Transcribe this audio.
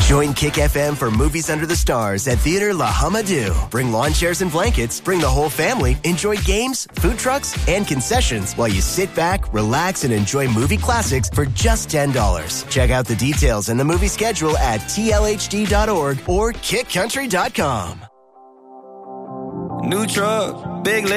Join Kick FM for Movies Under the Stars at Theater La Hamadou. Bring lawn chairs and blankets, bring the whole family, enjoy games, food trucks, and concessions while you sit back, relax, and enjoy movie classics for just $10. Check out the details and the movie schedule at tlhd.org or kickcountry.com. New truck, big